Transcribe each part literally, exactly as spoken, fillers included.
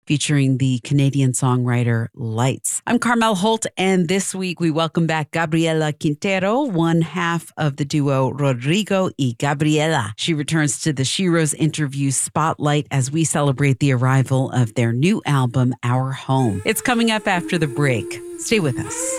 featuring the Canadian songwriter Lights. I'm Carmel Holt, and this week we welcome back Gabriela Quintero, one half of the duo Rodrigo y Gabriela. She returns to the Sheroes interview spotlight as we celebrate the arrival of their new album, Our Home. It's coming up after the break. Stay with us.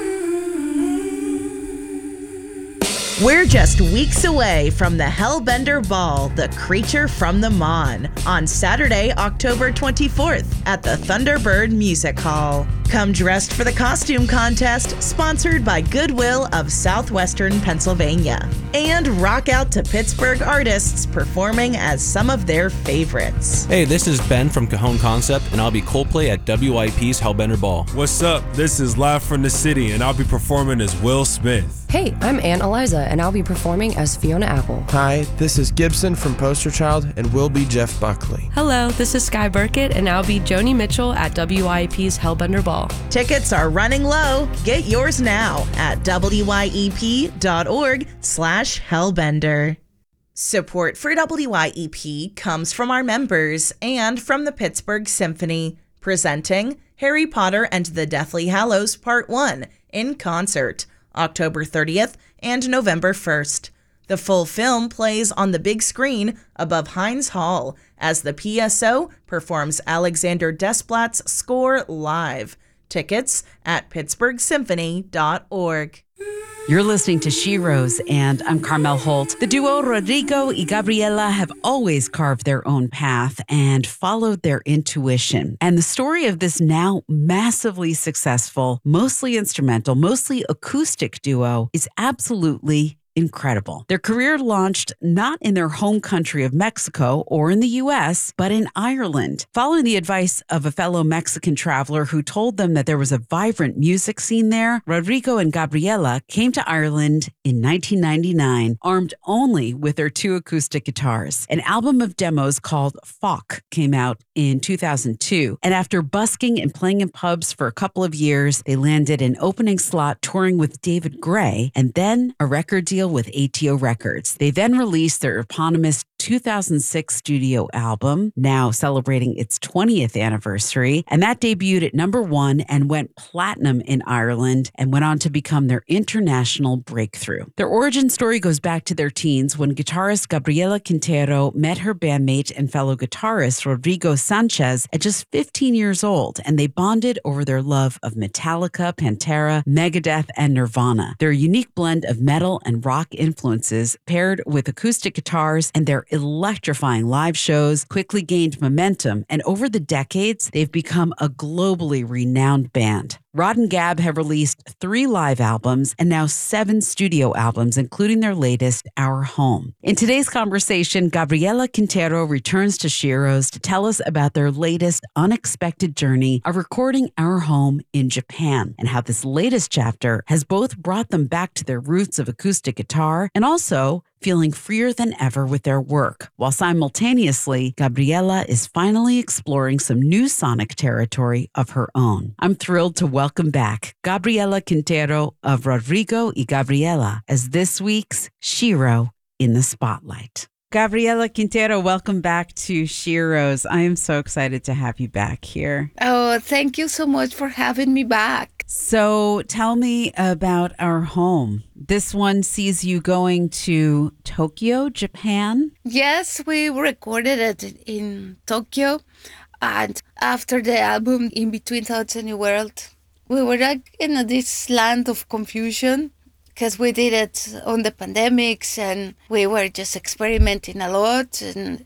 We're just weeks away from the Hellbender Ball, The Creature from the Mon, on Saturday, October twenty-fourth at the Thunderbird Music Hall. Come dressed for the costume contest, sponsored by Goodwill of Southwestern Pennsylvania. And rock out to Pittsburgh artists performing as some of their favorites. Hey, this is Ben from Cajon Concept, and I'll be Coldplay at W I P's Hellbender Ball. What's up? This is Live from the City, and I'll be performing as Will Smith. Hey, I'm Aunt Eliza, and I'll be performing as Fiona Apple. Hi, this is Gibson from Poster Child, and we'll be Jeff Buckley. Hello, this is Sky Burkett, and I'll be Joni Mitchell at W I P's Hellbender Ball. Tickets are running low. Get yours now at W I E P dot org slash Hellbender. Support for W I E P comes from our members and from the Pittsburgh Symphony, presenting Harry Potter and the Deathly Hallows Part one in concert, October thirtieth and November first. The full film plays on the big screen above Heinz Hall as the P S O performs Alexander Desplat's score live. Tickets at pittsburgh symphony dot org. You're listening to Sheroes, and I'm Carmel Holt. The duo Rodrigo y Gabriela have always carved their own path and followed their intuition. And the story of this now massively successful, mostly instrumental, mostly acoustic duo is absolutely incredible. Their career launched not in their home country of Mexico or in the U S, but in Ireland. Following the advice of a fellow Mexican traveler who told them that there was a vibrant music scene there, Rodrigo and Gabriela came to Ireland in nineteen ninety-nine, armed only with their two acoustic guitars. An album of demos called Fock came out in two thousand two, and after busking and playing in pubs for a couple of years, they landed an opening slot touring with David Gray, and then a record deal with A T O Records. They then released their eponymous two thousand six studio album, now celebrating its twentieth anniversary, and that debuted at number one and went platinum in Ireland and went on to become their international breakthrough. Their origin story goes back to their teens when guitarist Gabriela Quintero met her bandmate and fellow guitarist Rodrigo Sanchez at just fifteen years old, and they bonded over their love of Metallica, Pantera, Megadeth, and Nirvana. Their unique blend of metal and rock influences, paired with acoustic guitars and their electrifying live shows, quickly gained momentum, and over the decades, they've become a globally renowned band. Rod and Gab have released three live albums and now seven studio albums, including their latest, Our Home. In today's conversation, Gabriela Quintero returns to Sheroes to tell us about their latest unexpected journey of recording Our Home in Japan, and how this latest chapter has both brought them back to their roots of acoustic guitar and also feeling freer than ever with their work, while simultaneously, Gabriela is finally exploring some new sonic territory of her own. I'm thrilled to welcome back Gabriela Quintero of Rodrigo y Gabriela as this week's Shero in the Spotlight. Gabriela Quintero, welcome back to Sheroes. I am so excited to have you back here. Oh, thank you so much for having me back. So tell me about Our Home. This one sees you going to Tokyo, Japan? Yes, we recorded it in Tokyo. And after the album, In Between Thoughts and New World, we were like in this land of confusion, because we did it on the pandemics and we were just experimenting a lot. And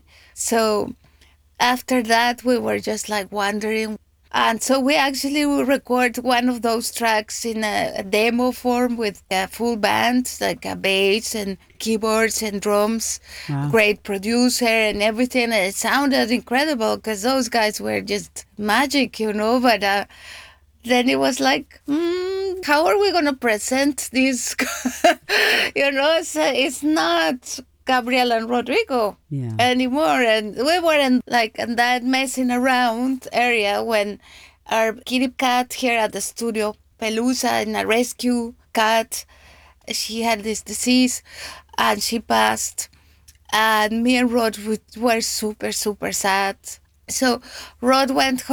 so after that, we were just like wondering. And so we actually will record one of those tracks in a, a demo form with a full band, like a bass and keyboards and drums. Wow. Great producer and everything. It sounded incredible because those guys were just magic, you know, but uh, then it was like, mm, how are we going to present this? you know, it's, uh, it's not Gabriela and Rodrigo yeah. anymore. And we weren't like in that messing around area when our kitty cat here at the studio, Pelusa, in a rescue cat, she had this disease and she passed. And me and Rod were super, super sad. So Rod went home.